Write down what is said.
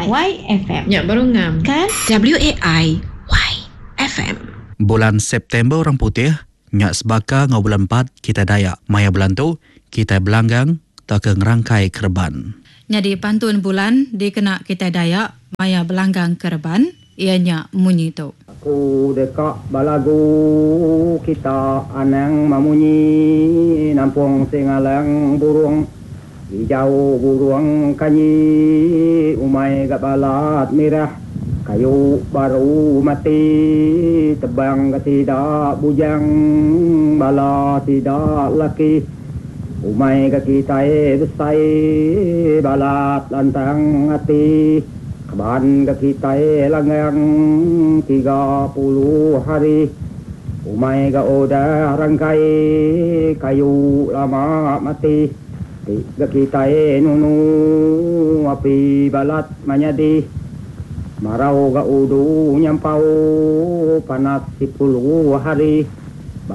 YFM. Ya, baru ngam. Kan? WAI YFM. Bulan September orang putih, nyak sebaka ngau bulan 4 kita Dayak. Maya bulan tu, kita belanggang tak ke ngerangkai kerban. Jadi pantun bulan dikena kita Dayak, maya belanggang kerban, ianya munyi tu. Aku dekat balagu kita anang mamunyi nampung singalang burung hijau burung kanyi umai kat balat merah kayu baru mati tebang tidak bujang bala tidak laki umai kat kita besai balat lantang hati keban kat kita langgang 30 hari umai kat odah rangkai kayu lama mati kat kita nunu api balat manyadi marau kat udu nyampau panas 10 hari